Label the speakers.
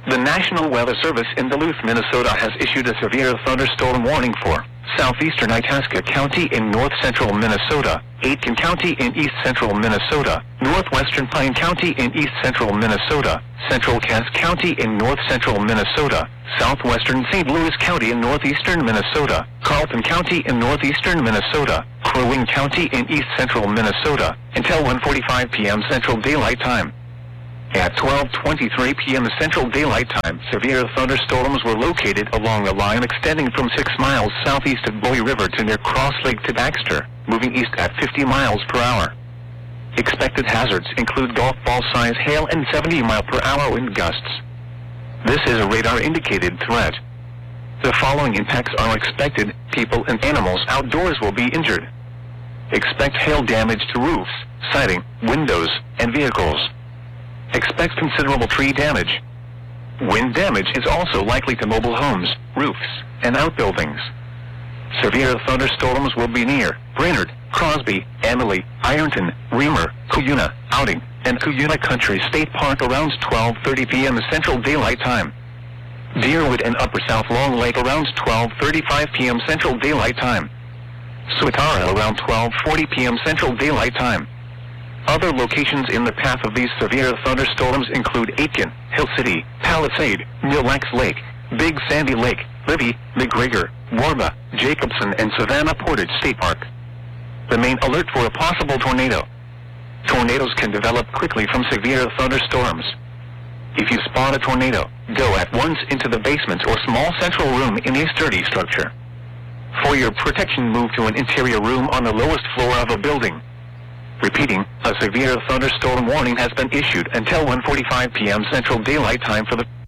Speaker 1: The National Weather Service in Duluth, Minnesota has issued a severe thunderstorm warning for southeastern Itasca County in north-central Minnesota, Aitkin County in east-central Minnesota, northwestern Pine County in east-central Minnesota, central Cass County in north-central Minnesota, southwestern St. Louis County in northeastern Minnesota, Carlton County in northeastern Minnesota, Crow Wing County in east-central Minnesota, until 1:45 p.m. Central Daylight Time. At 12:23 p.m. Central Daylight Time, severe thunderstorms were located along a line extending from 6 miles southeast of Bowie River to near Cross Lake to Baxter, moving east at 50 miles per hour. Expected hazards include golf ball-size hail and 70-mile-per-hour wind gusts. This is a radar-indicated threat. The following impacts are expected: people and animals outdoors will be injured. Expect hail damage to roofs, siding, windows, and vehicles. Expect considerable tree damage. Wind damage is also likely to mobile homes, roofs, and outbuildings. Severe thunderstorms will be near Brainerd, Crosby, Emily, Ironton, Reamer, Cuyuna, Outing, and Cuyuna Country State Park around 12:30 p.m. Central Daylight Time. Deerwood and Upper South Long Lake around 12:35 p.m. Central Daylight Time. Swatara around 12:40 p.m. Central Daylight Time. Other locations in the path of these severe thunderstorms include Aitkin, Hill City, Palisade, Mille Lacs Lake, Big Sandy Lake, Libby, McGregor, Warba, Jacobson, and Savannah Portage State Park. The main alert for a possible tornado. Tornadoes can develop quickly from severe thunderstorms. If you spot a tornado, go at once into the basement or small central room in a sturdy structure. For your protection, move to an interior room on the lowest floor of a building. Repeating, a severe thunderstorm warning has been issued until 1:45 p.m. Central Daylight Time for the